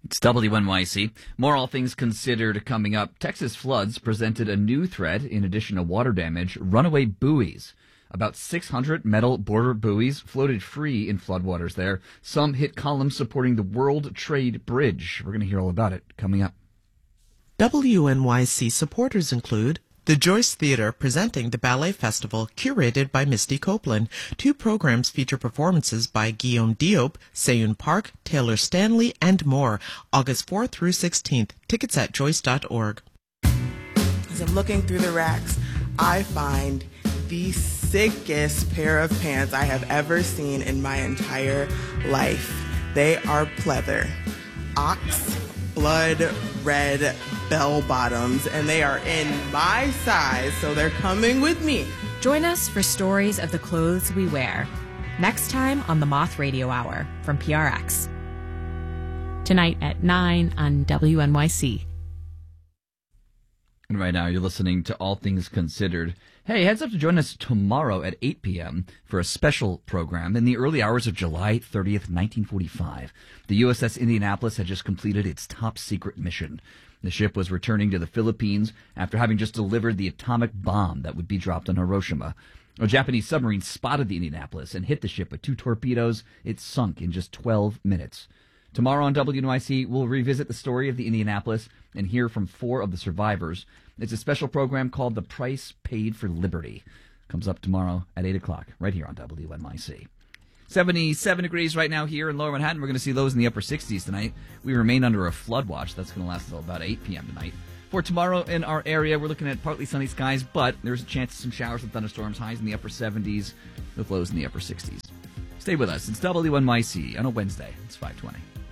It's WNYC. More All Things Considered coming up. Texas floods presented a new threat in addition to water damage, runaway buoys. About 600 metal border buoys floated free in floodwaters there. Some hit columns supporting the World Trade Bridge. We're going to hear all about it coming up. WNYC supporters include the Joyce Theater presenting the Ballet Festival curated by Misty Copeland. 2 programs feature performances by Guillaume Diop, Seyoon Park, Taylor Stanley, and more. August 4th through 16th. Tickets at joyce.org. As I'm looking through the racks, I find the sickest pair of pants I have ever seen in my entire life. They are pleather. Ox blood red bell bottoms, and they are in my size, so they're coming with me. Join us for stories of the clothes we wear. Next time on the Moth Radio Hour from PRX. Tonight at 9 on WNYC. And right now you're listening to All Things Considered. Hey, heads up to join us tomorrow at 8 p.m. for a special program. In the early hours of July 30th, 1945, the USS Indianapolis had just completed its top-secret mission. The ship was returning to the Philippines after having just delivered the atomic bomb that would be dropped on Hiroshima. A Japanese submarine spotted the Indianapolis and hit the ship with 2 torpedoes. It sunk in just 12 minutes. Tomorrow on WNYC, we'll revisit the story of the Indianapolis and hear from 4 of the survivors. It's a special program called The Price Paid for Liberty. Comes up tomorrow at 8 o'clock, right here on WNYC. 77 degrees right now here in Lower Manhattan. We're going to see lows in the upper 60s tonight. We remain under a flood watch. That's going to last until about 8 p.m. tonight. For tomorrow in our area, we're looking at partly sunny skies, but there's a chance of some showers and thunderstorms, highs in the upper 70s, with lows in the upper 60s. Stay with us. It's WNYC on a Wednesday. It's 5:20.